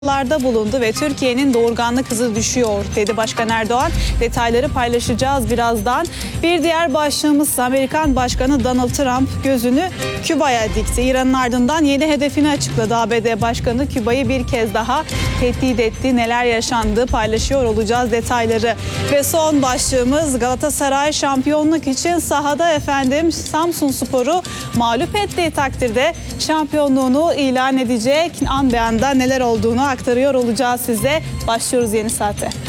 larda bulundu ve Türkiye'nin doğurganlık hızı düşüyor dedi Başkan Erdoğan. Detayları paylaşacağız birazdan. Bir diğer başlığımız ise Amerikan Başkanı Donald Trump gözünü Küba'ya dikti. İran'ın ardından yeni hedefini açıkladı. ABD Başkanı Küba'yı bir kez daha tehdit etti. Neler yaşandı paylaşıyor olacağız detayları. Ve son başlığımız Galatasaray şampiyonluk için sahada Samsunspor'u mağlup ettiği takdirde şampiyonluğunu ilan edecek. An be anda neler olduğunu aktarıyor olacağız size. Başlıyoruz yeni saate.